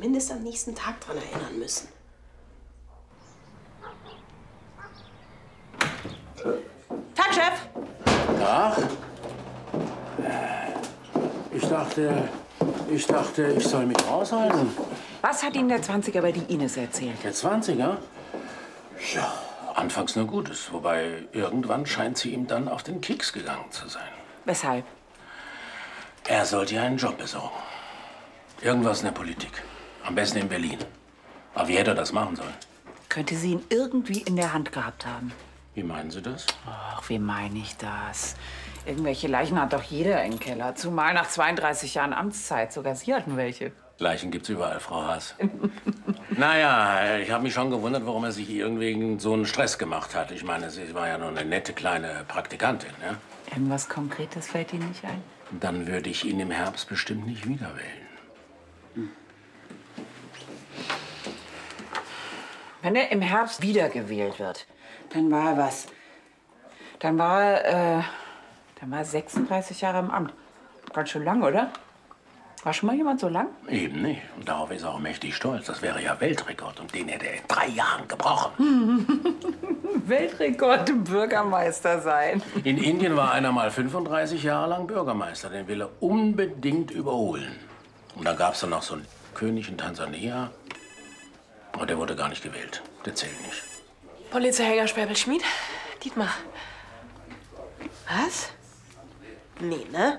zumindest am nächsten Tag dran erinnern müssen. Tag, Chef! Ach? Ich dachte, ich soll mich raushalten. Was hat Ihnen der 20er über die Ines erzählt? Der 20er? Ja, anfangs nur Gutes. Wobei irgendwann scheint sie ihm dann auf den Keks gegangen zu sein. Weshalb? Er sollte ihr einen Job besorgen. Irgendwas in der Politik. Am besten in Berlin. Aber wie hätte er das machen sollen? Könnte sie ihn irgendwie in der Hand gehabt haben? Wie meinen Sie das? Ach, wie meine ich das? Irgendwelche Leichen hat doch jeder im Keller. Zumal nach 32 Jahren Amtszeit. Sogar Sie hatten welche. Leichen gibt's überall, Frau Haas. Naja, ich habe mich schon gewundert, warum er sich irgendwie so einen Stress gemacht hat. Ich meine, sie war ja nur eine nette kleine Praktikantin, ja? Irgendwas Konkretes fällt Ihnen nicht ein? Dann würde ich ihn im Herbst bestimmt nicht wieder wählen. Wenn er im Herbst wiedergewählt wird, dann war er was? Dann war er 36 Jahre im Amt. Ganz schön lang, oder? War schon mal jemand so lang? Eben nicht. Und darauf ist er auch mächtig stolz. Das wäre ja Weltrekord. Und den hätte er in 3 Jahren gebrochen. Weltrekord im Bürgermeister sein. In Indien war einer mal 35 Jahre lang Bürgermeister. Den will er unbedingt überholen. Und dann gab es noch so einen König in Tansania. Aber der wurde gar nicht gewählt. Der zählt nicht. Polizeiherr Sperbel-Schmid? Dietmar. Was? Nee, ne?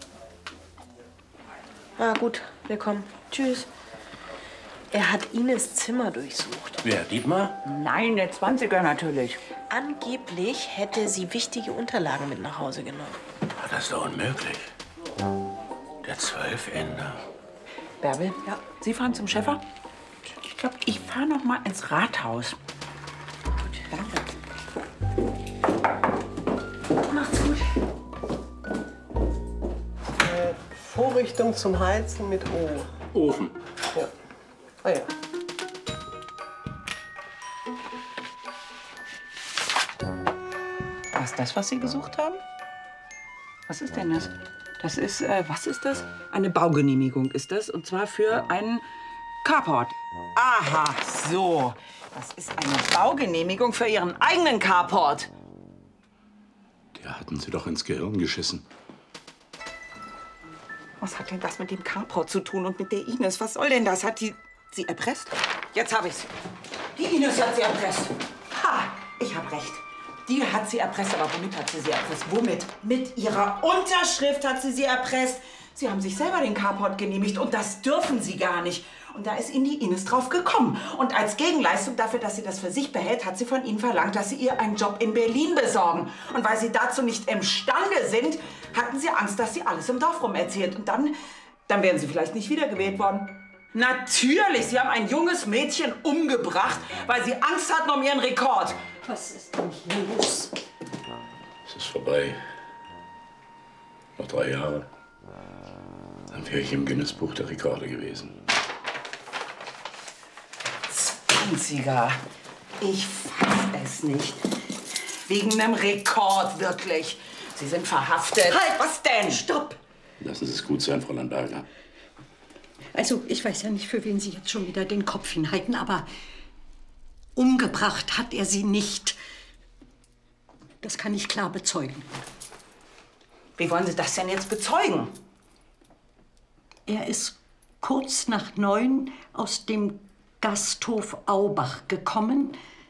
Ah, gut, wir kommen. Tschüss. Er hat Ines Zimmer durchsucht. Wer, Dietmar? Nein, der 20er natürlich. Angeblich hätte sie wichtige Unterlagen mit nach Hause genommen. Das ist doch unmöglich. Der 12-Ender. Bärbel, ja. Sie fahren zum Schäfer? Ich glaube, ich fahre noch mal ins Rathaus. Gut, danke. Macht's gut. Vorrichtung zum Heizen mit O. Ofen. Ja. Ah ja. Was ist das, was Sie gesucht haben? Was ist denn das? Das ist, was ist das? Eine Baugenehmigung ist das. Und zwar für einen Carport. Aha, so. Das ist eine Baugenehmigung für Ihren eigenen Carport. Der hatten Sie doch ins Gehirn geschissen. Was hat denn das mit dem Carport zu tun und mit der Ines? Was soll denn das? Hat die sie erpresst? Jetzt habe ich's. Die Ines hat sie erpresst. Ha, ich habe recht. Die hat sie erpresst. Aber womit hat sie erpresst? Womit? Mit ihrer Unterschrift hat sie erpresst. Sie haben sich selber den Carport genehmigt und das dürfen Sie gar nicht. Und da ist Ihnen die Ines drauf gekommen. Und als Gegenleistung dafür, dass sie das für sich behält, hat sie von Ihnen verlangt, dass Sie ihr einen Job in Berlin besorgen. Und weil Sie dazu nicht imstande sind, hatten Sie Angst, dass sie alles im Dorf rum erzählt. Und dann wären Sie vielleicht nicht wiedergewählt worden. Natürlich, Sie haben ein junges Mädchen umgebracht, weil Sie Angst hatten um Ihren Rekord. Was ist denn hier los? Es ist vorbei. Noch 3 Jahre. Dann wäre ich im Guinness-Buch der Rekorde gewesen. 20er. Ich fass es nicht. Wegen einem Rekord, wirklich. Sie sind verhaftet. Halt, was denn? Stopp! Lassen Sie es gut sein, Frau Lamberger. Also, ich weiß ja nicht, für wen Sie jetzt schon wieder den Kopf hinhalten, aber umgebracht hat er sie nicht. Das kann ich klar bezeugen. Wie wollen Sie das denn jetzt bezeugen? Er ist kurz nach 9 aus dem Gasthof Aubach gekommen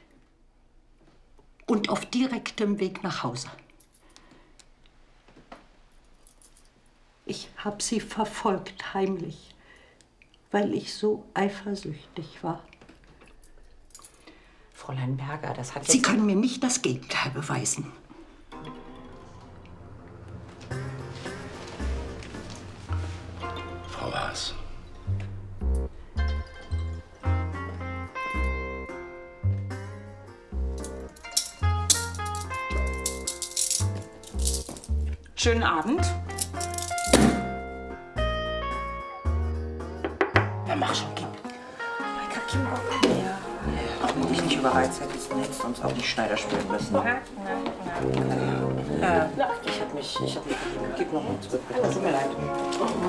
und auf direktem Weg nach Hause. Ich habe sie verfolgt, heimlich, weil ich so eifersüchtig war. Fräulein Berger, das hat jetzt... Sie können mir nicht das Gegenteil beweisen. Frau Haas. Schönen Abend. Na, mach schon, Kim. Ich hab keinen Bock mehr. Wenn du dich nicht überreizt hättest, dann hättest du uns auch nicht Schneider spielen müssen. Ich hab mich... Gib noch mal zurück, bitte. Tut mir leid.